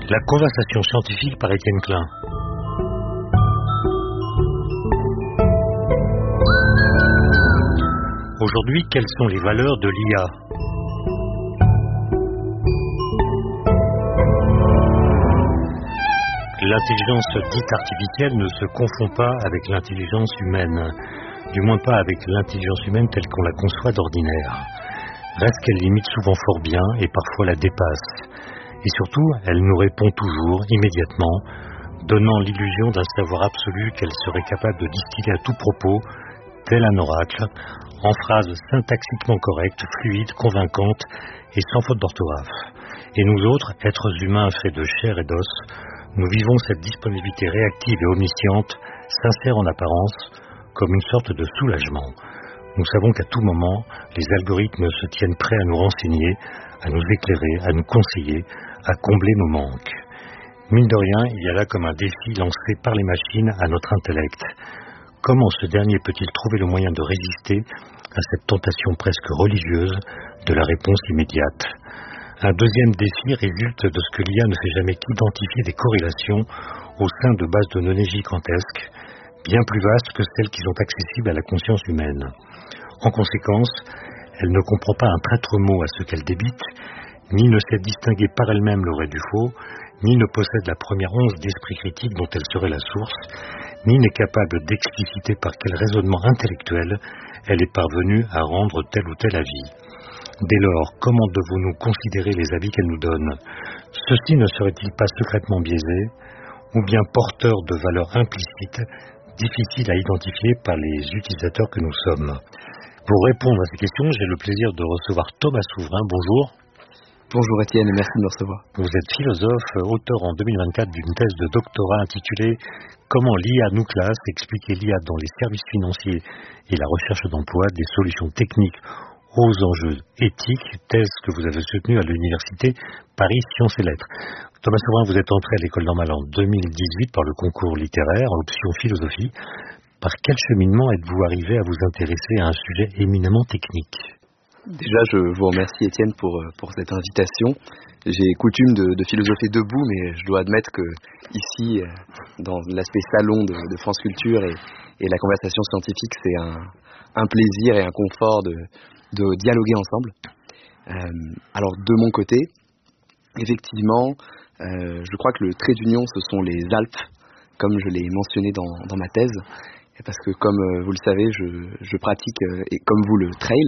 La conversation scientifique par Étienne Klein. Aujourd'hui, quelles sont les valeurs de l'IA? L'intelligence dite artificielle ne se confond pas avec l'intelligence humaine, du moins pas avec l'intelligence humaine telle qu'on la conçoit d'ordinaire. Reste qu'elle l'imite souvent fort bien et parfois la dépasse. Et surtout, elle nous répond toujours, immédiatement, donnant l'illusion d'un savoir absolu qu'elle serait capable de distiller à tout propos, tel un oracle, en phrases syntaxiquement correctes, fluides, convaincantes et sans faute d'orthographe. Et nous autres, êtres humains faits de chair et d'os, nous vivons cette disponibilité réactive et omnisciente, sincère en apparence, comme une sorte de soulagement. Nous savons qu'à tout moment, les algorithmes se tiennent prêts à nous renseigner, à nous éclairer, à nous conseiller, à combler nos manques. Mine de rien, il y a là comme un défi lancé par les machines à notre intellect. Comment ce dernier peut-il trouver le moyen de résister à cette tentation presque religieuse de la réponse immédiate? Un deuxième défi résulte de ce que l'IA ne fait jamais qu'identifier des corrélations au sein de bases de données gigantesques, bien plus vastes que celles qui sont accessibles à la conscience humaine. En conséquence, elle ne comprend pas un traître mot à ce qu'elle débite, ni ne sait distinguer par elle-même le vrai du faux, ni ne possède la première once d'esprit critique dont elle serait la source, ni n'est capable d'expliciter par quel raisonnement intellectuel elle est parvenue à rendre tel ou tel avis. Dès lors, comment devons-nous considérer les avis qu'elle nous donne? Ceux-ci ne seraient-ils pas secrètement biaisés, ou bien porteurs de valeurs implicites, difficiles à identifier par les utilisateurs que nous sommes? Pour répondre à ces questions, j'ai le plaisir de recevoir Thomas Souverain. Bonjour. Bonjour Étienne et merci de me recevoir. Vous êtes philosophe, auteur en 2024 d'une thèse de doctorat intitulée « Comment l'IA nous classe, expliquer l'IA dans les services financiers et la recherche d'emploi, des solutions techniques aux enjeux éthiques », thèse que vous avez soutenue à l'université Paris Sciences et Lettres. Thomas Souverain, vous êtes entré à l'école normale en 2018 par le concours littéraire, option philosophie. Par quel cheminement êtes-vous arrivé à vous intéresser à un sujet éminemment technique? Déjà, je vous remercie Étienne pour cette invitation. J'ai coutume de philosopher debout, mais je dois admettre que ici, dans l'aspect salon de France Culture et la conversation scientifique, c'est un plaisir et un confort de dialoguer ensemble. Alors, de mon côté, effectivement, je crois que le trait d'union, ce sont les Alpes, comme je l'ai mentionné dans ma thèse, parce que comme vous le savez, je pratique, et comme vous, le trail.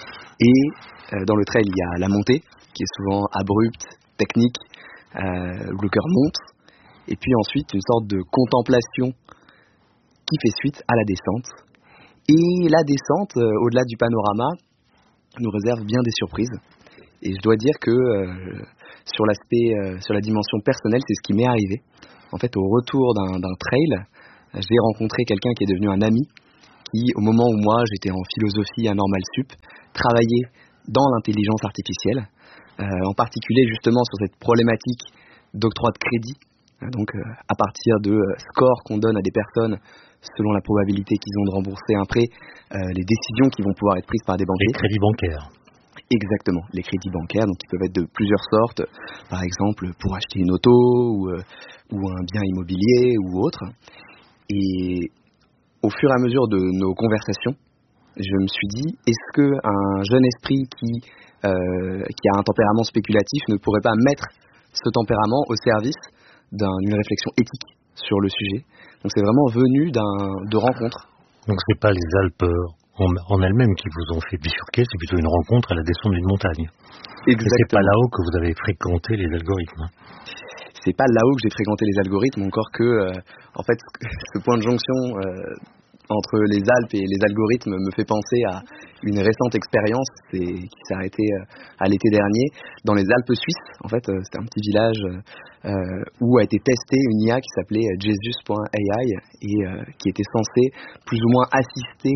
Et dans le trail, il y a la montée, qui est souvent abrupte, technique, où le cœur monte. Et puis ensuite, une sorte de contemplation qui fait suite à la descente. Et la descente, au-delà du panorama, nous réserve bien des surprises. Et je dois dire que sur la dimension personnelle, c'est ce qui m'est arrivé. En fait, au retour d'un trail, j'ai rencontré quelqu'un qui est devenu un ami, qui, au moment où moi, j'étais en philosophie à Normal Sup, travaillait dans l'intelligence artificielle, en particulier justement sur cette problématique d'octroi de crédit, donc à partir de scores qu'on donne à des personnes selon la probabilité qu'ils ont de rembourser un prêt, les décisions qui vont pouvoir être prises par des banquiers. Les crédits bancaires. Exactement, les crédits bancaires, donc ils peuvent être de plusieurs sortes, par exemple pour acheter une auto ou un bien immobilier ou autre. Et au fur et à mesure de nos conversations, je me suis dit, est-ce qu'un jeune esprit qui a un tempérament spéculatif ne pourrait pas mettre ce tempérament au service d'une réflexion éthique sur le sujet? Donc c'est vraiment venu de rencontres. Donc c'est pas les Alpes en elles-mêmes qui vous ont fait bifurquer, c'est plutôt une rencontre à la descente d'une montagne. Exactement. Et c'est pas là-haut que vous avez fréquenté les algorithmes. C'est pas là-haut que j'ai fréquenté les algorithmes, encore que, en fait, ce point de jonction entre les Alpes et les algorithmes me fait penser à une récente expérience qui s'est arrêtée à l'été dernier dans les Alpes suisses. En fait, c'était un petit village où a été testée une IA qui s'appelait Jesus.ai et qui était censée plus ou moins assister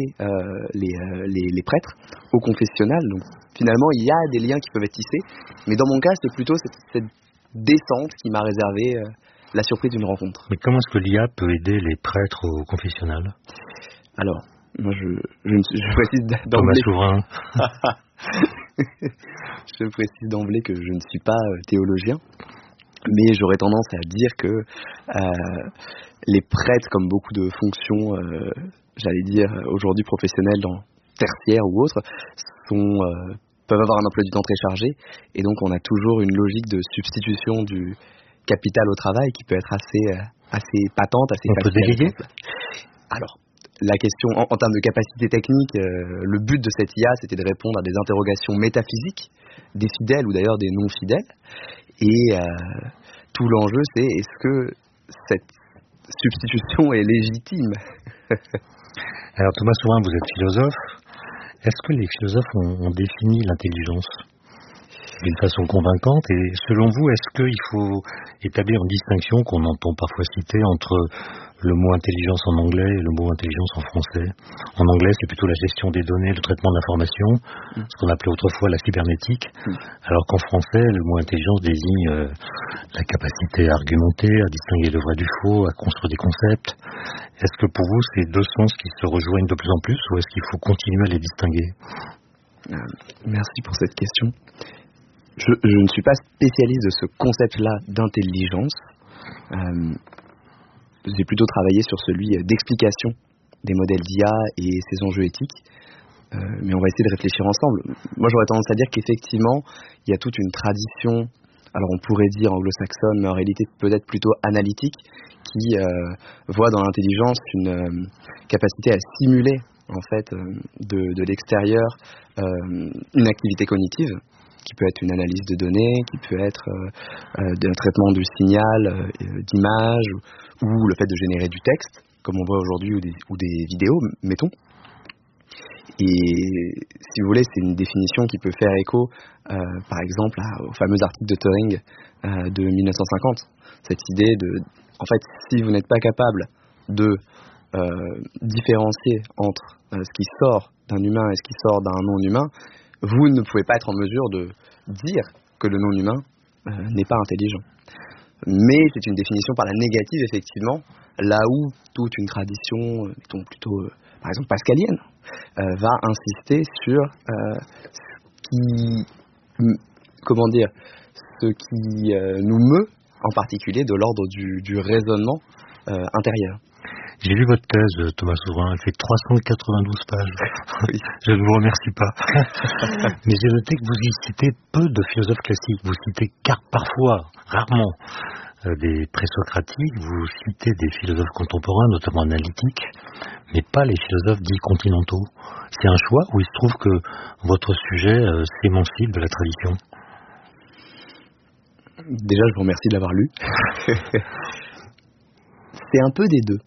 les prêtres au confessionnal. Donc finalement, il y a des liens qui peuvent être tissés, mais dans mon cas, c'est plutôt cette descente qui m'a réservé la surprise d'une rencontre. Mais comment est-ce que l'IA peut aider les prêtres au confessionnal? Alors, moi je précise d'emblée. Thomas Souverain. Je précise d'emblée que je ne suis pas théologien. Mais j'aurais tendance à dire que les prêtres, comme beaucoup de fonctions, j'allais dire aujourd'hui professionnelles dans tertiaire ou autres, peuvent avoir un emploi du temps très chargé, et donc on a toujours une logique de substitution du capital au travail qui peut être assez patente, assez facile. On peut déléguer ? Alors, la question, en termes de capacité technique, le but de cette IA, c'était de répondre à des interrogations métaphysiques, des fidèles ou d'ailleurs des non-fidèles, et tout l'enjeu, c'est est-ce que cette substitution est légitime ? Alors Thomas Sourin, vous êtes philosophe. Est-ce que les philosophes ont défini l'intelligence d'une façon convaincante? Et selon vous, est-ce qu'il faut établir une distinction qu'on entend parfois citer entre le mot intelligence en anglais et le mot intelligence en français? En anglais, c'est plutôt la gestion des données, le traitement de l'information, ce qu'on appelait autrefois la cybernétique, alors qu'en français, le mot intelligence désigne la capacité à argumenter, à distinguer le vrai du faux, à construire des concepts. Est-ce que pour vous, c'est deux sens qui se rejoignent de plus en plus, ou est-ce qu'il faut continuer à les distinguer? Merci pour cette question. Je ne suis pas spécialiste de ce concept-là d'intelligence. J'ai plutôt travaillé sur celui d'explication des modèles d'IA et ses enjeux éthiques. Mais on va essayer de réfléchir ensemble. Moi, j'aurais tendance à dire qu'effectivement, il y a toute une tradition, alors on pourrait dire anglo-saxonne, mais en réalité peut-être plutôt analytique, qui voit dans l'intelligence une capacité à simuler, en fait, de l'extérieur une activité cognitive, qui peut être une analyse de données, qui peut être un traitement du signal, d'image, ou le fait de générer du texte, comme on voit aujourd'hui, ou des vidéos, mettons. Et si vous voulez, c'est une définition qui peut faire écho, par exemple, au fameux article de Turing de 1950. Cette idée en fait, si vous n'êtes pas capable de différencier entre ce qui sort d'un humain et ce qui sort d'un non-humain, vous ne pouvez pas être en mesure de dire que le non-humain n'est pas intelligent. Mais c'est une définition par la négative, effectivement, là où toute une tradition, mettons plutôt, par exemple, pascalienne, va insister sur ce qui nous meut, en particulier de l'ordre du raisonnement intérieur. J'ai lu votre thèse, Thomas Sourin, elle fait 392 pages. Oui. Je ne vous remercie pas. Mais j'ai noté que vous y citez peu de philosophes classiques. Vous citez parfois, rarement, des présocratiques, vous citez des philosophes contemporains, notamment analytiques, mais pas les philosophes dits continentaux. C'est un choix ou il se trouve que votre sujet s'émancipe de la tradition? Déjà, je vous remercie de l'avoir lu. C'est un peu des deux.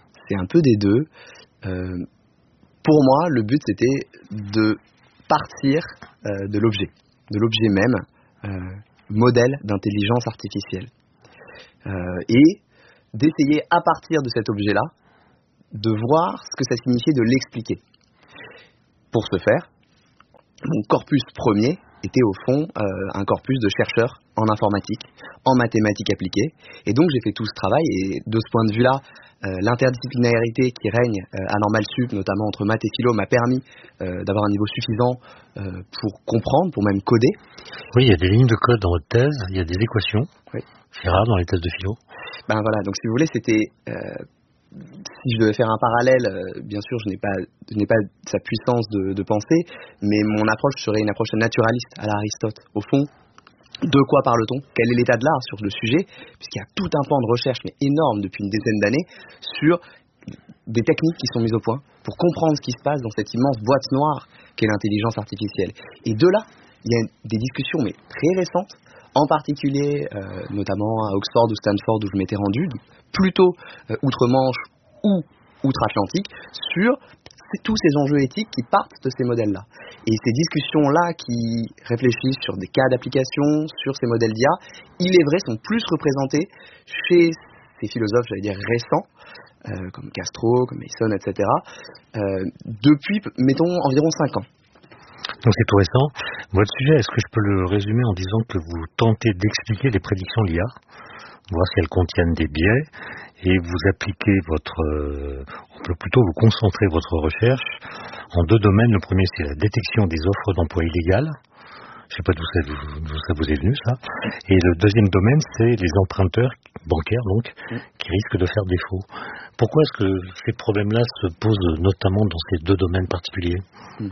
Pour moi, le but, c'était de partir de l'objet même, modèle d'intelligence artificielle. Et d'essayer, à partir de cet objet-là, de voir ce que ça signifiait de l'expliquer. Pour ce faire, mon corpus premier était au fond un corpus de chercheurs en informatique, en mathématiques appliquées. Et donc j'ai fait tout ce travail, et de ce point de vue-là, l'interdisciplinarité qui règne à Normal Sup, notamment entre maths et philo, m'a permis d'avoir un niveau suffisant pour comprendre, pour même coder. Oui, il y a des lignes de code dans votre thèse, il y a des équations. Oui. C'est rare dans les thèses de philo. Ben voilà, donc si vous voulez, c'était... si je devais faire un parallèle, bien sûr, je n'ai pas sa puissance de pensée, mais mon approche serait une approche naturaliste à l'Aristote. Au fond, de quoi parle-t-on? Quel est l'état de l'art sur le sujet? Puisqu'il y a tout un pan de recherche, mais énorme depuis une dizaine d'années, sur des techniques qui sont mises au point pour comprendre ce qui se passe dans cette immense boîte noire qu'est l'intelligence artificielle. Et de là, il y a des discussions, mais très récentes, en particulier, notamment à Oxford ou Stanford, où je m'étais rendu, plutôt outre-Manche ou outre-Atlantique, sur tous ces enjeux éthiques qui partent de ces modèles-là. Et ces discussions-là qui réfléchissent sur des cas d'application, sur ces modèles d'IA, il est vrai, sont plus représentés chez ces philosophes, j'allais dire, récents, comme Castro, comme Mason, etc., depuis, mettons, environ 5 ans. Donc c'est tout récent. Votre sujet, est-ce que je peux le résumer en disant que vous tentez d'expliquer les prédictions de l'IA, voir si elles contiennent des biais, et vous appliquez on peut plutôt vous concentrer votre recherche en deux domaines. Le premier, c'est la détection des offres d'emploi illégales, Je sais pas d'où ça vous est venu, ça. Et le deuxième domaine, c'est les emprunteurs bancaires, donc, qui risquent de faire défaut. Pourquoi est-ce que ces problèmes-là se posent notamment dans ces deux domaines particuliers?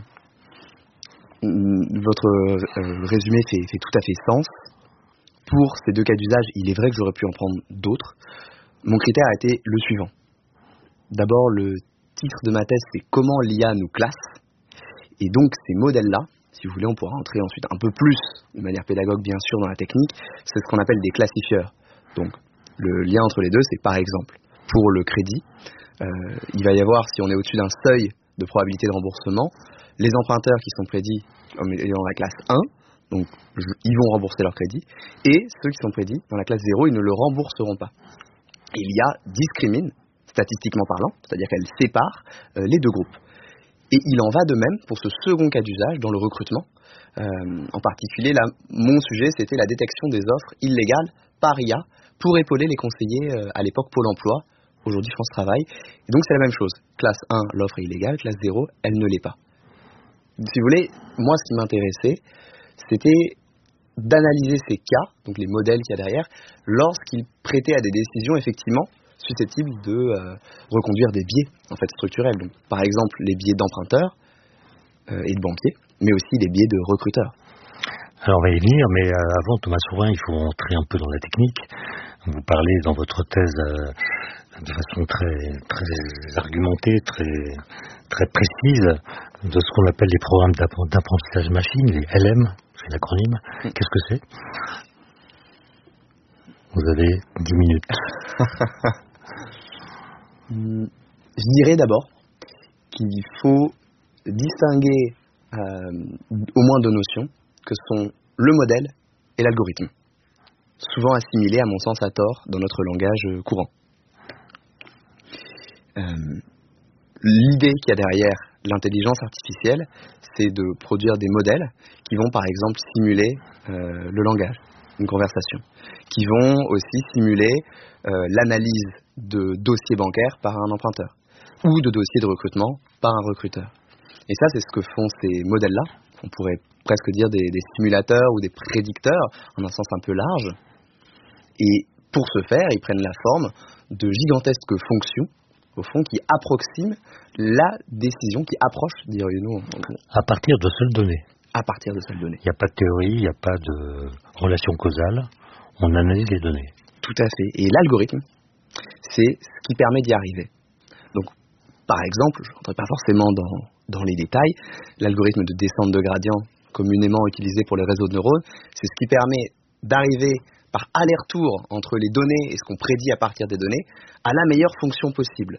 Votre résumé fait tout à fait sens. Pour ces deux cas d'usage, il est vrai que j'aurais pu en prendre d'autres. Mon critère a été le suivant. D'abord, le titre de ma thèse, c'est comment l'IA nous classe. Et donc, ces modèles-là, si vous voulez, on pourra entrer ensuite un peu plus, de manière pédagogue bien sûr, dans la technique, c'est ce qu'on appelle des classifieurs. Donc, le lien entre les deux, c'est par exemple, pour le crédit, il va y avoir, si on est au-dessus d'un seuil de probabilité de remboursement, les emprunteurs qui sont prédits dans la classe 1, donc ils vont rembourser leur crédit, et ceux qui sont prédits dans la classe 0, ils ne le rembourseront pas. Et l'IA discrimine, statistiquement parlant, c'est-à-dire qu'elle sépare les deux groupes. Et il en va de même pour ce second cas d'usage dans le recrutement. En particulier, là, mon sujet, c'était la détection des offres illégales par IA pour épauler les conseillers, à l'époque Pôle emploi, aujourd'hui France Travail. Et donc c'est la même chose. Classe 1, l'offre est illégale, classe 0, elle ne l'est pas. Si vous voulez, moi ce qui m'intéressait, c'était d'analyser ces cas, donc les modèles qu'il y a derrière, lorsqu'ils prêtaient à des décisions effectivement susceptibles de reconduire des biais en fait structurels. Donc, par exemple, les biais d'emprunteurs et de banquiers, mais aussi les biais de recruteurs. Alors on va y venir, mais avant, Thomas Souverain, il faut entrer un peu dans la technique. Vous parlez dans votre thèse de façon très argumentée, très précise, de ce qu'on appelle les programmes d'apprentissage machine, les LM, c'est l'acronyme. Qu'est-ce que c'est? Vous avez 10 minutes. Je dirais d'abord qu'il faut distinguer au moins deux notions, que sont le modèle et l'algorithme, souvent assimilés à mon sens à tort dans notre langage courant. L'idée qu'il y a derrière l'intelligence artificielle, c'est de produire des modèles qui vont par exemple simuler le langage, une conversation, qui vont aussi simuler l'analyse de dossiers bancaires par un emprunteur ou de dossiers de recrutement par un recruteur. Et ça, c'est ce que font ces modèles-là. On pourrait presque dire des simulateurs ou des prédicteurs, en un sens un peu large. Et pour ce faire, ils prennent la forme de gigantesques fonctions, au fond, qui approximent la décision, qui approchent, dirions-nous. À partir de seules données. À partir de seules données. Il n'y a pas de théorie, il n'y a pas de relation causale. On analyse les données. Tout à fait. Et l'algorithme, c'est ce qui permet d'y arriver. Donc, par exemple, je ne rentrerai pas forcément dans les détails, l'algorithme de descente de gradient, communément utilisé pour les réseaux de neurones, c'est ce qui permet d'arriver par aller-retour entre les données et ce qu'on prédit à partir des données, à la meilleure fonction possible,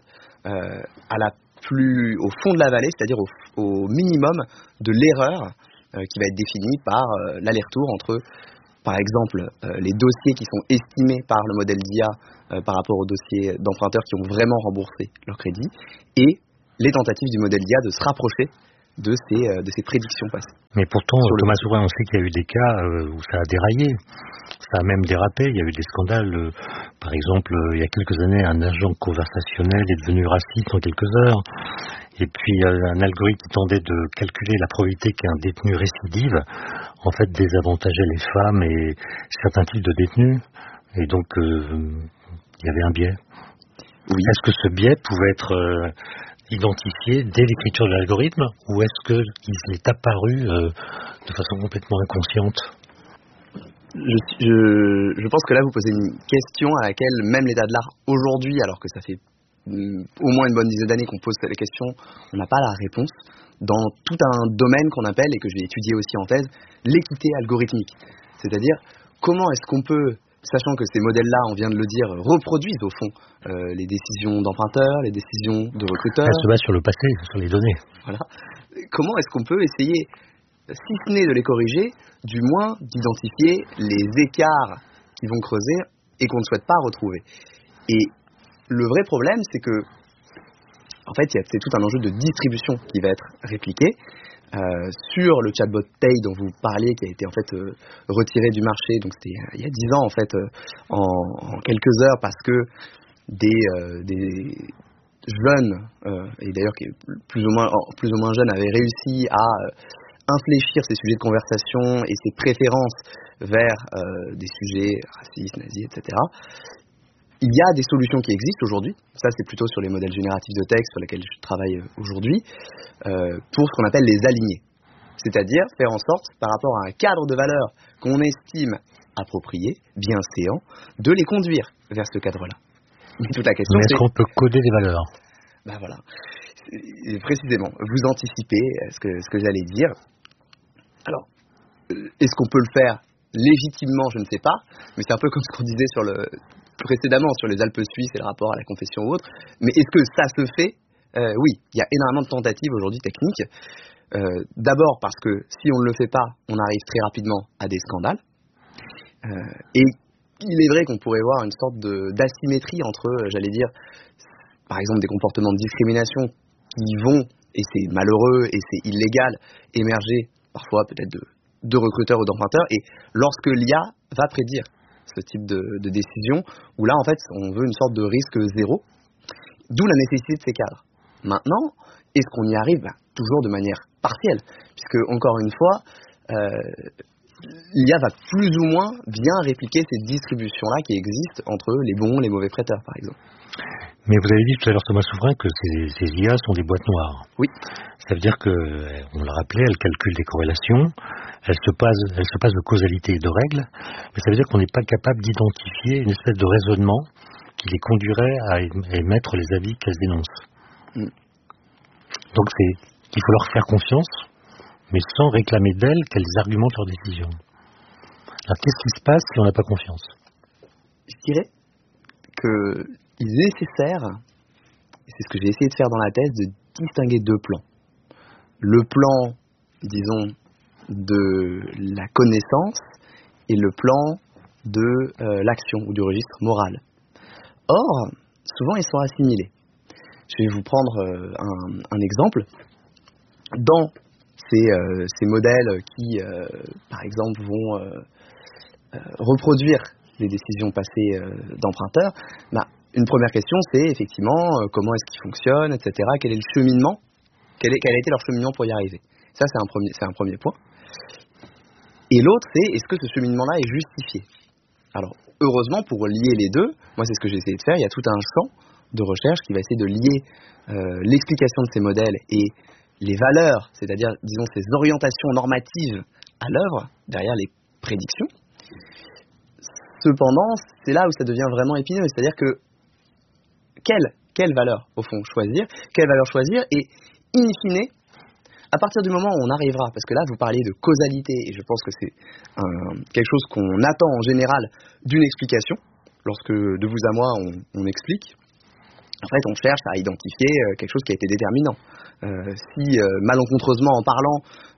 au fond de la vallée, c'est-à-dire au minimum de l'erreur qui va être définie par l'aller-retour entre, par exemple, les dossiers qui sont estimés par le modèle d'IA par rapport aux dossiers d'emprunteurs qui ont vraiment remboursé leur crédit, et les tentatives du modèle d'IA de se rapprocher de ces prédictions passées. Mais pourtant, Thomas Souverain, on sait qu'il y a eu des cas où ça a déraillé. Ça a même dérapé. Il y a eu des scandales. Par exemple, il y a quelques années, un agent conversationnel est devenu raciste en quelques heures. Et puis, un algorithme qui tentait de calculer la probabilité qu'un détenu récidive, en fait, désavantageait les femmes et certains types de détenus. Et donc, il y avait un biais. Oui. Est-ce que ce biais pouvait être identifié dès l'écriture de l'algorithme, ou est-ce qu'il est apparu de façon complètement inconsciente? Je pense que là vous posez une question à laquelle même l'état de l'art aujourd'hui, alors que ça fait au moins une bonne dizaine d'années qu'on pose cette question, on n'a pas la réponse dans tout un domaine qu'on appelle, et que je vais étudier aussi en thèse, l'équité algorithmique. C'est-à-dire comment est-ce qu'on peut, sachant que ces modèles-là, on vient de le dire, reproduisent au fond les décisions d'emprunteurs, les décisions de recruteurs. Elle se base sur le passé, sur les données. Voilà. Comment est-ce qu'on peut essayer, si ce n'est de les corriger, du moins d'identifier les écarts qui vont creuser et qu'on ne souhaite pas retrouver. Et le vrai problème, c'est que, en fait, c'est tout un enjeu de distribution qui va être répliqué. Sur le chatbot Pay dont vous parliez, qui a été en fait retiré du marché, donc c'était il y a 10 ans en fait, en quelques heures, parce que des jeunes, et d'ailleurs qui est plus ou moins jeunes, avaient réussi à infléchir ses sujets de conversation et ses préférences vers des sujets racistes, nazis, etc. Il y a des solutions qui existent aujourd'hui, ça c'est plutôt sur les modèles génératifs de texte sur lesquels je travaille aujourd'hui, pour ce qu'on appelle les alignés. C'est-à-dire faire en sorte, par rapport à un cadre de valeurs qu'on estime approprié, bienséant, de les conduire vers ce cadre-là. Mais toute la question, est-ce qu'on peut coder des valeurs? Ben voilà, précisément, vous anticipez ce que j'allais dire. Alors, est-ce qu'on peut le faire légitimement? Je ne sais pas, mais c'est un peu comme ce qu'on disait précédemment sur les Alpes suisses et le rapport à la confession ou autre. Mais est-ce que ça se fait? Oui, il y a énormément de tentatives aujourd'hui techniques. D'abord parce que si on ne le fait pas, on arrive très rapidement à des scandales. Et il est vrai qu'on pourrait voir une sorte d'asymétrie entre, j'allais dire, par exemple des comportements de discrimination qui vont, et c'est malheureux et c'est illégal, émerger parfois peut-être de recruteurs ou d'emprunteurs, et lorsque l'IA va prédire ce type de décision, où là en fait on veut une sorte de risque zéro, d'où la nécessité de ces cadres. Maintenant, est-ce qu'on y arrive? Toujours de manière partielle, puisque encore une fois, l'IA va plus ou moins bien répliquer ces distributions-là qui existent entre les bons et les mauvais prêteurs, par exemple. Mais vous avez dit tout à l'heure, Thomas Souverain, que ces IA sont des boîtes noires. Oui. Ça veut dire que, on l'a rappelé, elles calculent des corrélations, elles se passent de causalité et de règles, mais ça veut dire qu'on n'est pas capable d'identifier une espèce de raisonnement qui les conduirait à émettre les avis qu'elles dénoncent. Donc il faut leur faire confiance, mais sans réclamer d'elles qu'elles argumentent leurs décisions. Alors qu'est-ce qui se passe si on n'a pas confiance? Je dirais qu'il est nécessaire, et c'est ce que j'ai essayé de faire dans la thèse, de distinguer deux plans. Le plan, disons, de la connaissance et le plan de l'action ou du registre moral. Or, souvent ils sont assimilés. Je vais vous prendre un exemple. Dans ces modèles qui, par exemple, vont reproduire les décisions passées d'emprunteurs, une première question, c'est effectivement comment est-ce qu'ils fonctionnent, etc. Quel est le cheminement, quel a été leur cheminement pour y arriver. Ça, c'est un premier point. Et l'autre, c'est est-ce que ce cheminement-là est justifié? Alors, heureusement, pour lier les deux, moi, c'est ce que j'ai essayé de faire. Il y a tout un champ de recherche qui va essayer de lier l'explication de ces modèles et les valeurs, c'est-à-dire, disons, ces orientations normatives à l'œuvre, derrière les prédictions. Cependant, c'est là où ça devient vraiment épineux, c'est-à-dire que quelle valeur, au fond, choisir? Quelle valeur choisir? Et, in fine, à partir du moment où on arrivera, parce que là, vous parliez de causalité, et je pense que c'est quelque chose qu'on attend en général d'une explication, lorsque de vous à moi, on explique. En fait, on cherche à identifier quelque chose qui a été déterminant. Si, malencontreusement en parlant,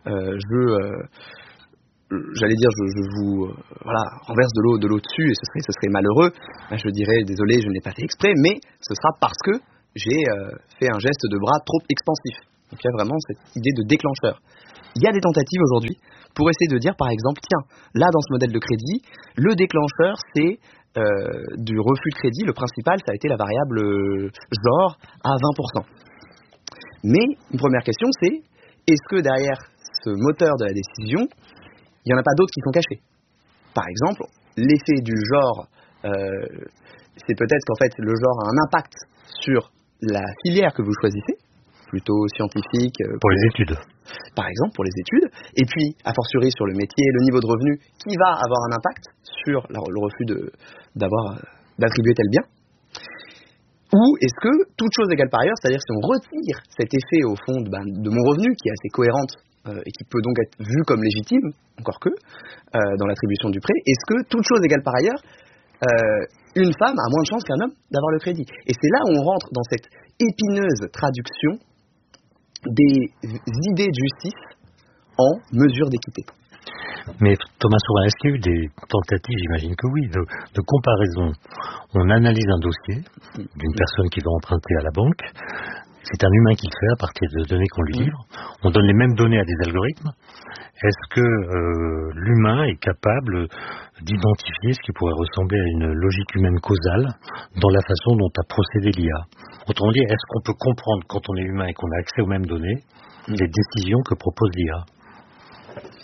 je vous renverse de l'eau dessus et ce serait malheureux, je dirais désolé, je ne l'ai pas fait exprès, mais ce sera parce que j'ai fait un geste de bras trop expansif. Donc il y a vraiment cette idée de déclencheur. Il y a des tentatives aujourd'hui pour essayer de dire par exemple, tiens, là dans ce modèle de crédit, le déclencheur c'est du refus de crédit, le principal ça a été la variable genre à 20%. Mais une première question c'est, est-ce que derrière ce moteur de la décision, il n'y en a pas d'autres qui sont cachés? Par exemple, l'effet du genre, c'est peut-être qu'en fait le genre a un impact sur la filière que vous choisissez, plutôt scientifique. Pour les études. Par exemple, pour les études. Et puis, a fortiori sur le métier, le niveau de revenu, qui va avoir un impact sur le refus d'attribuer tel bien. Ou est-ce que, toute chose égale par ailleurs, c'est-à-dire si on retire cet effet au fond de mon revenu, qui est assez cohérente, et qui peut donc être vu comme légitime, encore que, dans l'attribution du prêt, est-ce que, toute chose égale par ailleurs, une femme a moins de chances qu'un homme d'avoir le crédit? Et c'est là où on rentre dans cette épineuse traduction des idées de justice en mesure d'équité. Mais Thomas Souverain, est-ce qu'il y a eu des tentatives, j'imagine que oui, de comparaison? On analyse un dossier d'une personne qui va emprunter à la banque. C'est un humain qui le fait à partir de données qu'on lui livre. On donne les mêmes données à des algorithmes. Est-ce que l'humain est capable d'identifier ce qui pourrait ressembler à une logique humaine causale dans la façon dont a procédé l'IA? Autrement dit, est-ce qu'on peut comprendre, quand on est humain et qu'on a accès aux mêmes données, les décisions que propose l'IA?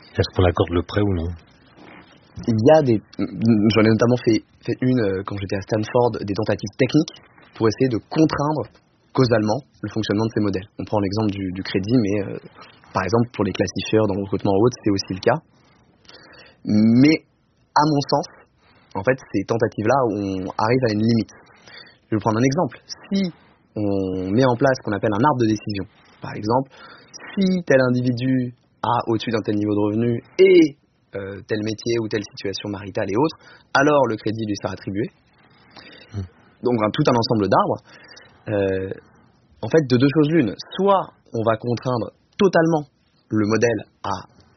Est-ce qu'on accorde le prêt ou non? Il y a j'en ai notamment fait une quand j'étais à Stanford, des tentatives techniques pour essayer de contraindre causalement le fonctionnement de ces modèles. On prend l'exemple du crédit, mais par exemple pour les classifieurs dans le recrutement en haute, c'est aussi le cas. Mais à mon sens, en fait, ces tentatives-là, on arrive à une limite. Je vais vous prendre un exemple. Si on met en place ce qu'on appelle un arbre de décision, par exemple, si tel individu a au-dessus d'un tel niveau de revenu et tel métier ou telle situation maritale et autres, alors le crédit lui sera attribué. Donc tout un ensemble d'arbres. En fait, de deux choses l'une. Soit on va contraindre totalement le modèle à,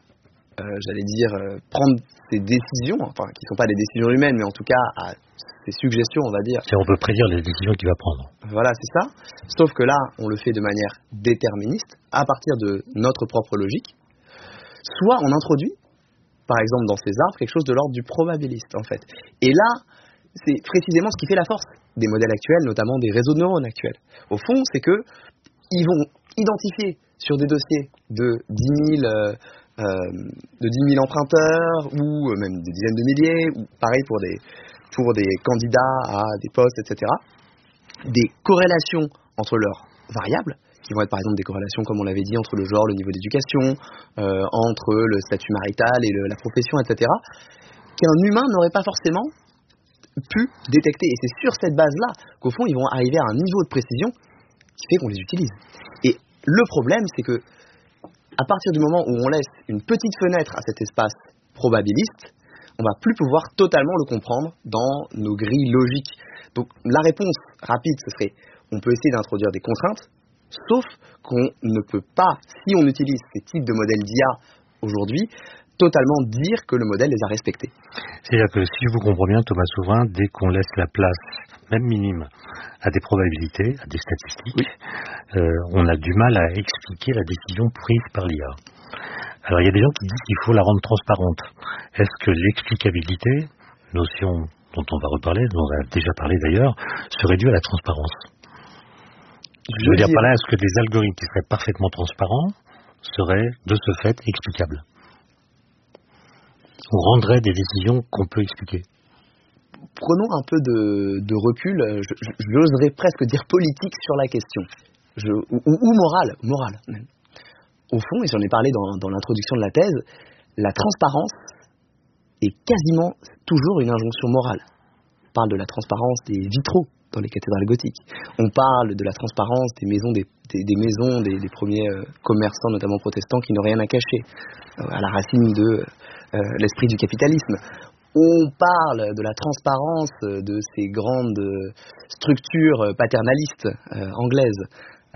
prendre ses décisions, enfin qui ne sont pas des décisions humaines, mais en tout cas à ses suggestions, on va dire. Si on peut prédire les décisions qu'il va prendre. Voilà, c'est ça. Sauf que là, on le fait de manière déterministe, à partir de notre propre logique. Soit on introduit, par exemple dans ces arbres, quelque chose de l'ordre du probabiliste, en fait. Et là, c'est précisément ce qui fait la force des modèles actuels, notamment des réseaux de neurones actuels. Au fond, c'est que ils vont identifier sur des dossiers de 10 000 emprunteurs, ou même des dizaines de milliers, ou pareil pour des candidats à des postes, etc., des corrélations entre leurs variables, qui vont être par exemple des corrélations, comme on l'avait dit, entre le genre, le niveau d'éducation, entre le statut marital et la profession, etc., qu'un humain n'aurait pas forcément pu détecter. Et c'est sur cette base-là qu'au fond, ils vont arriver à un niveau de précision qui fait qu'on les utilise. Et le problème, c'est que à partir du moment où on laisse une petite fenêtre à cet espace probabiliste, on va plus pouvoir totalement le comprendre dans nos grilles logiques. Donc la réponse rapide, ce serait, on peut essayer d'introduire des contraintes, sauf qu'on ne peut pas, si on utilise ces types de modèles d'IA aujourd'hui, totalement dire que le modèle les a respectés. C'est-à-dire que si je vous comprends bien, Thomas Souverain, dès qu'on laisse la place, même minime, à des probabilités, à des statistiques, oui, on a du mal à expliquer la décision prise par l'IA. Alors il y a des gens qui disent qu'il faut la rendre transparente. Est-ce que l'explicabilité, notion dont on va reparler, dont on a déjà parlé d'ailleurs, serait due à la transparence? Je veux dire par là, est-ce que des algorithmes qui seraient parfaitement transparents seraient de ce fait explicables? Ou rendraient des décisions qu'on peut expliquer? Prenons un peu de recul, j'oserais presque dire politique sur la question, ou morale même. Au fond, et j'en ai parlé dans l'introduction de la thèse, la transparence est quasiment toujours une injonction morale. On parle de la transparence des vitraux dans les cathédrales gothiques. On parle de la transparence des maisons des premiers commerçants, notamment protestants, qui n'ont rien à cacher, à la racine de l'esprit du capitalisme. On parle de la transparence de ces grandes structures paternalistes anglaises,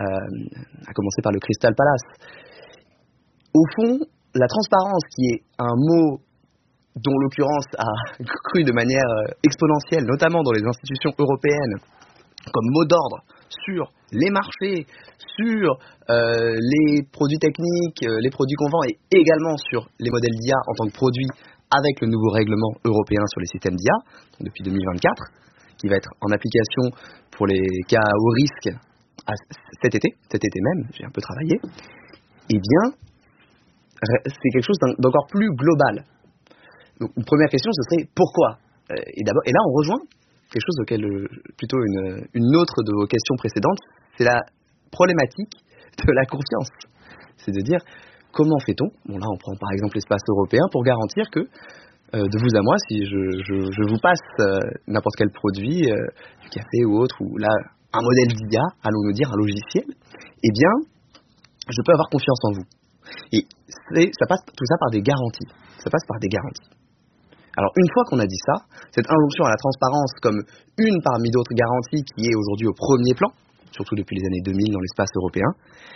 à commencer par le Crystal Palace. Au fond, la transparence, qui est un mot dont l'occurrence a cru de manière exponentielle, notamment dans les institutions européennes, comme mot d'ordre sur les marchés, sur les produits techniques, les produits qu'on vend, et également sur les modèles d'IA en tant que produits avec le nouveau règlement européen sur les systèmes d'IA, depuis 2024, qui va être en application pour les cas à haut risque cet été même, j'ai un peu travaillé, eh bien, c'est quelque chose d'encore plus global. Donc, une première question, ce serait pourquoi ? Et là, on rejoint quelque chose auquel, plutôt une autre de vos questions précédentes, c'est la problématique de la confiance. C'est de dire, comment fait-on ? Bon, là, on prend par exemple l'espace européen pour garantir que, de vous à moi, si je vous passe n'importe quel produit, du café ou autre, ou là, un modèle d'IA, allons-nous dire un logiciel, eh bien, je peux avoir confiance en vous. Et ça passe tout ça par des garanties. Ça passe par des garanties. Alors, une fois qu'on a dit ça, cette injonction à la transparence comme une parmi d'autres garanties qui est aujourd'hui au premier plan, surtout depuis les années 2000 dans l'espace européen,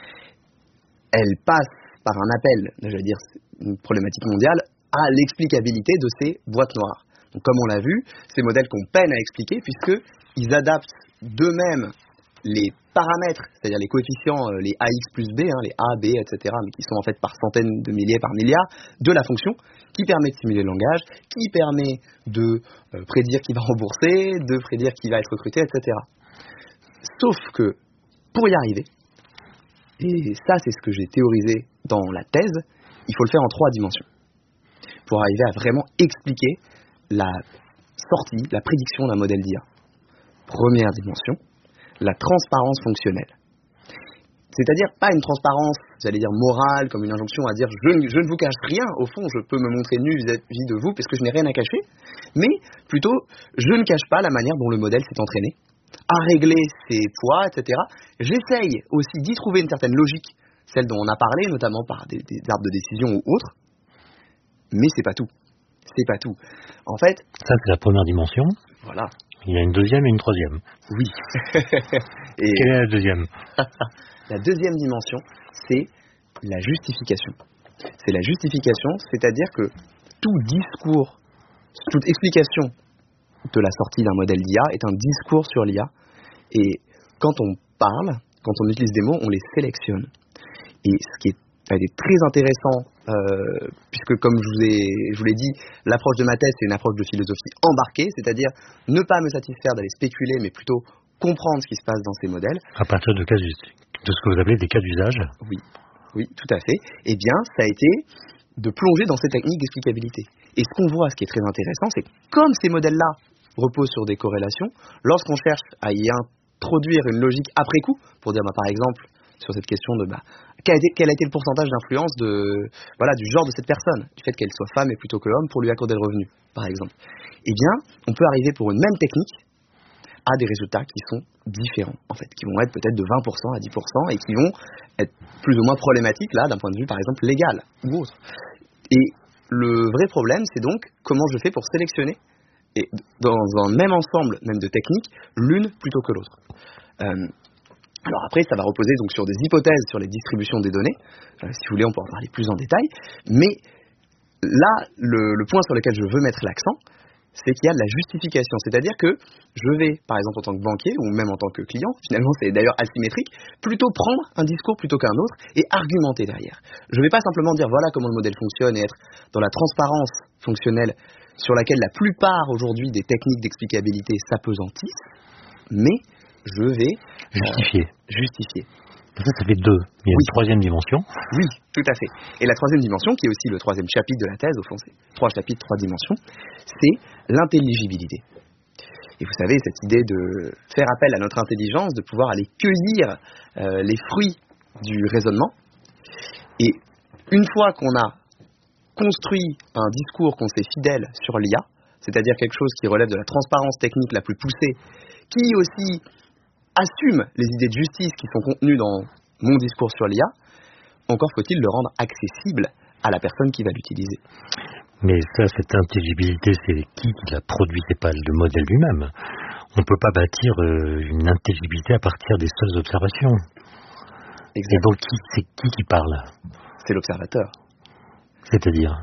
elle passe par un appel, j'allais dire une problématique mondiale, à l'explicabilité de ces boîtes noires. Donc, comme on l'a vu, ces modèles qu'on peine à expliquer puisqu'ils adaptent d'eux-mêmes les paramètres, c'est-à-dire les coefficients, les AX plus B, les A, B, etc., mais qui sont en fait par centaines de milliers, par milliards, de la fonction, qui permet de simuler le langage, qui permet de prédire qui va rembourser, de prédire qui va être recruté, etc. Sauf que, pour y arriver, et ça c'est ce que j'ai théorisé dans la thèse, il faut le faire en 3 dimensions. pour arriver à vraiment expliquer la sortie, la prédiction d'un modèle d'IA. Première dimension, la transparence fonctionnelle. C'est-à-dire pas une transparence, j'allais dire morale, comme une injonction à dire je ne vous cache rien, au fond je peux me montrer nu vis-à-vis de vous parce que je n'ai rien à cacher, mais plutôt je ne cache pas la manière dont le modèle s'est entraîné, à régler ses poids, etc. J'essaye aussi d'y trouver une certaine logique, celle dont on a parlé, notamment par des arbres de décision ou autres, mais c'est pas tout. C'est pas tout. En fait... Ça, c'est la première dimension. Voilà. Il y a une deuxième et une troisième. Oui. Et quelle est la deuxième? La deuxième dimension, c'est la justification. C'est la justification, c'est-à-dire que tout discours, toute explication de la sortie d'un modèle d'IA est un discours sur l'IA. Et quand on parle, quand on utilise des mots, on les sélectionne. Et ce qui est très intéressant, puisque comme je vous l'ai dit, l'approche de ma thèse, c'est une approche de philosophie embarquée, c'est-à-dire ne pas me satisfaire d'aller spéculer, mais plutôt comprendre ce qui se passe dans ces modèles. À partir de ce que vous appelez des cas d'usage? Oui, tout à fait. Eh bien, ça a été de plonger dans ces techniques d'explicabilité. Et ce qu'on voit, ce qui est très intéressant, c'est que comme ces modèles-là reposent sur des corrélations, lorsqu'on cherche à y introduire une logique après coup, pour dire par exemple, sur cette question de quel a été le pourcentage d'influence du genre de cette personne, du fait qu'elle soit femme et plutôt que homme pour lui accorder le revenu, par exemple. Eh bien, on peut arriver pour une même technique à des résultats qui sont différents, en fait, qui vont être peut-être de 20% à 10% et qui vont être plus ou moins problématiques, là, d'un point de vue, par exemple, légal ou autre. Et le vrai problème, c'est donc comment je fais pour sélectionner, et dans un même ensemble, même de techniques, l'une plutôt que l'autre. Alors après, ça va reposer donc sur des hypothèses sur les distributions des données. Si vous voulez, on peut en parler plus en détail. Mais là, le point sur lequel je veux mettre l'accent, c'est qu'il y a de la justification. C'est-à-dire que je vais, par exemple en tant que banquier, ou même en tant que client, finalement c'est d'ailleurs asymétrique, plutôt prendre un discours plutôt qu'un autre et argumenter derrière. Je ne vais pas simplement dire voilà comment le modèle fonctionne et être dans la transparence fonctionnelle sur laquelle la plupart aujourd'hui des techniques d'explicabilité s'apesantissent, mais je vais justifier. Ça fait deux. Il y a une troisième dimension. Oui, tout à fait. Et la troisième dimension, qui est aussi le troisième chapitre de la thèse, au fond, c'est 3 chapitres, 3 dimensions, c'est l'intelligibilité. Et vous savez, cette idée de faire appel à notre intelligence, de pouvoir aller cueillir les fruits du raisonnement. Et une fois qu'on a construit un discours qu'on sait fidèle sur l'IA, c'est-à-dire quelque chose qui relève de la transparence technique la plus poussée, qui aussi assume les idées de justice qui sont contenues dans mon discours sur l'IA, encore faut-il le rendre accessible à la personne qui va l'utiliser. Mais ça, cette intelligibilité, c'est qui la produit, c'est pas le modèle lui-même. On ne peut pas bâtir une intelligibilité à partir des seules observations. Exactement. Et donc, c'est qui parle? C'est l'observateur. C'est-à-dire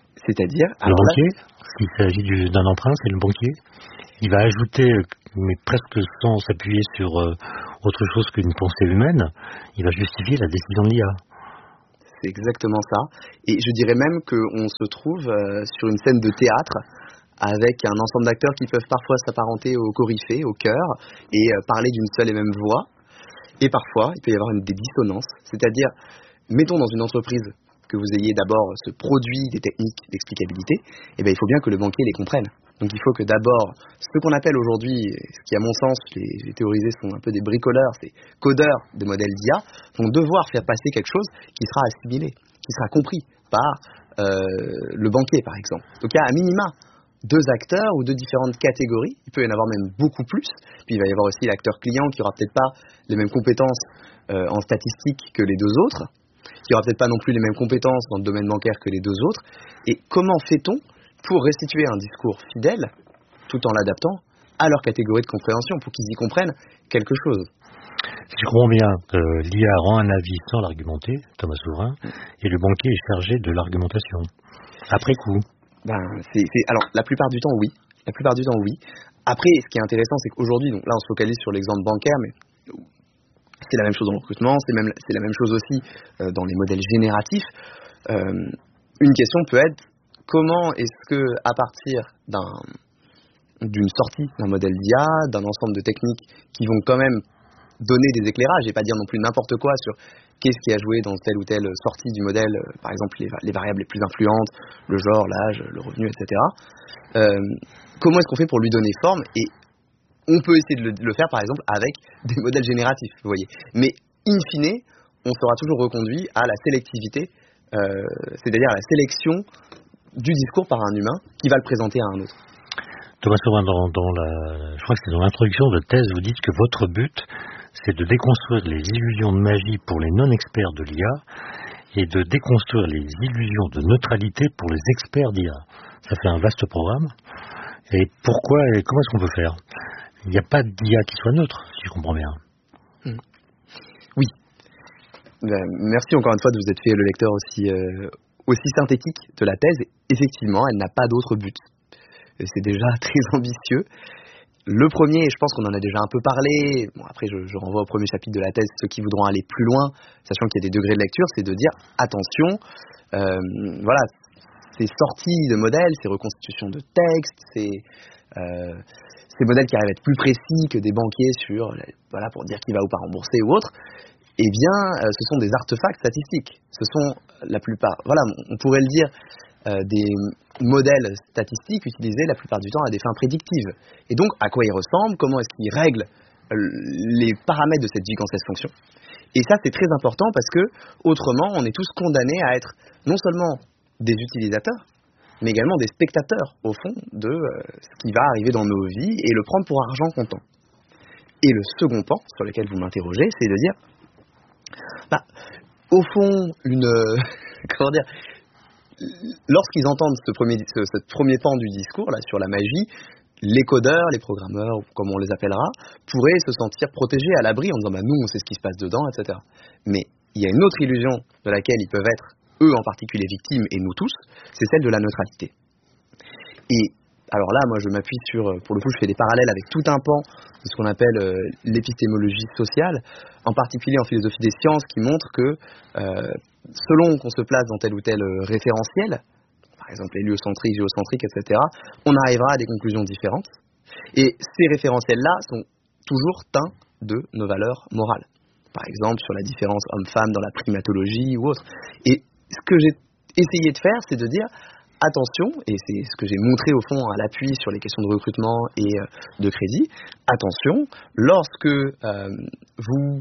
le banquier, s'il s'agit d'un emprunt, c'est le banquier. Il va ajouter, mais presque sans s'appuyer sur autre chose qu'une pensée humaine, il va justifier la décision de l'IA. C'est exactement ça. Et je dirais même qu'on se trouve sur une scène de théâtre avec un ensemble d'acteurs qui peuvent parfois s'apparenter au coryphée, au chœur, et parler d'une seule et même voix. Et parfois, il peut y avoir des dissonances. C'est-à-dire, mettons dans une entreprise que vous ayez d'abord ce produit des techniques d'explicabilité, eh bien, il faut bien que le banquier les comprenne. Donc il faut que d'abord, ce qu'on appelle aujourd'hui, ce qui à mon sens, les théorisés sont un peu des bricoleurs, c'est codeurs de modèles d'IA, vont devoir faire passer quelque chose qui sera assimilé, qui sera compris par le banquier par exemple. Donc il y a à minima 2 acteurs ou 2 différentes catégories, il peut y en avoir même beaucoup plus, puis il va y avoir aussi l'acteur client qui aura peut-être pas les mêmes compétences en statistique que les 2 autres, qui aura peut-être pas non plus les mêmes compétences dans le domaine bancaire que les 2 autres, et comment fait-on pour restituer un discours fidèle, tout en l'adaptant à leur catégorie de compréhension, pour qu'ils y comprennent quelque chose. Si je comprends bien, l'IA rend un avis sans l'argumenter, Thomas Souverain, et le banquier est chargé de l'argumentation. Après coup. Alors, la plupart du temps, oui. La plupart du temps, oui. Après, ce qui est intéressant, c'est qu'aujourd'hui, donc là, on se focalise sur l'exemple bancaire, mais c'est la même chose dans le recrutement, c'est la même chose aussi dans les modèles génératifs. Une question peut être comment est-ce que, à partir d'une sortie d'un modèle d'IA, d'un ensemble de techniques qui vont quand même donner des éclairages, et pas dire non plus n'importe quoi sur qu'est-ce qui a joué dans telle ou telle sortie du modèle, par exemple les variables les plus influentes, le genre, l'âge, le revenu, etc. Comment est-ce qu'on fait pour lui donner forme? Et on peut essayer de le faire, par exemple, avec des modèles génératifs, vous voyez. Mais, in fine, on sera toujours reconduit à la sélectivité, c'est-à-dire à la sélection du discours par un humain qui va le présenter à un autre. Thomas Sauvin, je crois que c'est dans l'introduction de thèse, vous dites que votre but, c'est de déconstruire les illusions de magie pour les non-experts de l'IA et de déconstruire les illusions de neutralité pour les experts d'IA. Ça fait un vaste programme. Et pourquoi et comment est-ce qu'on peut faire? Il n'y a pas d'IA qui soit neutre, si je comprends bien. Oui. Merci encore une fois de vous être fait le lecteur aussi synthétique de la thèse. Effectivement, elle n'a pas d'autre but. Et c'est déjà très ambitieux. Le premier, je pense qu'on en a déjà un peu parlé, bon, après je renvoie au premier chapitre de la thèse, ceux qui voudront aller plus loin, sachant qu'il y a des degrés de lecture, c'est de dire, attention, voilà, ces sorties de modèles, ces reconstitutions de textes, ces modèles qui arrivent à être plus précis que des banquiers voilà, pour dire qui va ou pas rembourser ou autre, eh bien, ce sont des artefacts statistiques. Ce sont la plupart, voilà, on pourrait le dire, des modèles statistiques utilisés la plupart du temps à des fins prédictives. Et donc, à quoi ils ressemblent, comment est-ce qu'ils règlent les paramètres de cette gigantesque fonction. Et ça, c'est très important parce que, autrement, on est tous condamnés à être non seulement des utilisateurs, mais également des spectateurs, au fond, de ce qui va arriver dans nos vies et le prendre pour argent comptant. Et le second pan, sur lequel vous m'interrogez, c'est de dire, au fond, comment dire, lorsqu'ils entendent ce premier pan du discours là sur la magie, les codeurs, les programmeurs, comme on les appellera, pourraient se sentir protégés à l'abri en disant nous on sait ce qui se passe dedans, etc. Mais il y a une autre illusion de laquelle ils peuvent être, eux en particulier, victimes, et nous tous, c'est celle de la neutralité. Et alors là, moi je m'appuie pour le coup je fais des parallèles avec tout un pan de ce qu'on appelle l'épistémologie sociale, en particulier en philosophie des sciences, qui montre que selon qu'on se place dans tel ou tel référentiel, par exemple héliocentrique, géocentrique, etc., on arrivera à des conclusions différentes. Et ces référentiels-là sont toujours teints de nos valeurs morales. Par exemple, sur la différence homme-femme dans la primatologie ou autre. Et ce que j'ai essayé de faire, c'est de dire, attention, et c'est ce que j'ai montré au fond à l'appui sur les questions de recrutement et de crédit, attention, lorsque vous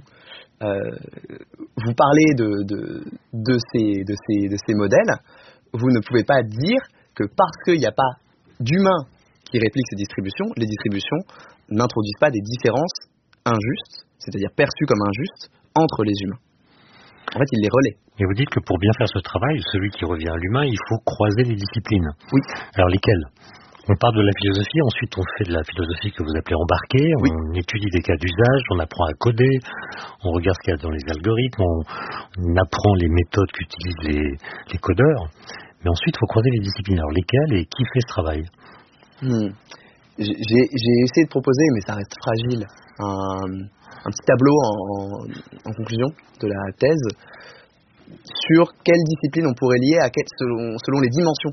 parlez de ces modèles, vous ne pouvez pas dire que parce qu'il n'y a pas d'humains qui répliquent ces distributions, les distributions n'introduisent pas des différences injustes, c'est-à-dire perçues comme injustes, entre les humains. En fait, ils les relaient. Et vous dites que pour bien faire ce travail, celui qui revient à l'humain, il faut croiser les disciplines. Oui. Alors lesquelles? On part de la philosophie, ensuite on fait de la philosophie que vous appelez embarquée, oui. On étudie des cas d'usage, on apprend à coder, on regarde ce qu'il y a dans les algorithmes, on apprend les méthodes qu'utilisent les codeurs, mais ensuite il faut croiser les disciplines. Alors lesquelles et qui fait ce travail? J'ai essayé de proposer, mais ça reste fragile, un petit tableau en conclusion de la thèse sur quelle discipline on pourrait lier selon les dimensions